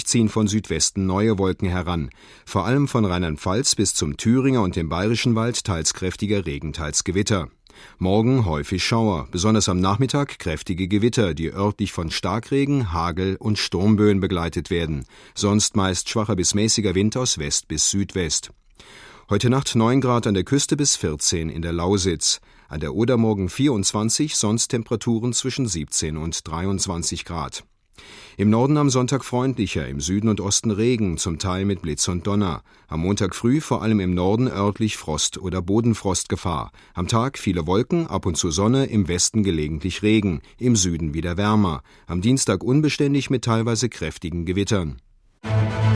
ziehen von Südwesten neue Wolken heran. Vor allem von Rheinland-Pfalz bis zum Thüringer und dem Bayerischen Wald teils kräftiger Regen, teils Gewitter. Morgen häufig Schauer, besonders am Nachmittag kräftige Gewitter, die örtlich von Starkregen, Hagel und Sturmböen begleitet werden. Sonst meist schwacher bis mäßiger Wind aus West bis Südwest. Heute Nacht 9 Grad an der Küste bis 14 in der Lausitz. An der Oder morgen 24, sonst Temperaturen zwischen 17 und 23 Grad. Im Norden am Sonntag freundlicher, im Süden und Osten Regen, zum Teil mit Blitz und Donner. Am Montag früh vor allem im Norden örtlich Frost- oder Bodenfrostgefahr. Am Tag viele Wolken, ab und zu Sonne, im Westen gelegentlich Regen, im Süden wieder wärmer. Am Dienstag unbeständig mit teilweise kräftigen Gewittern.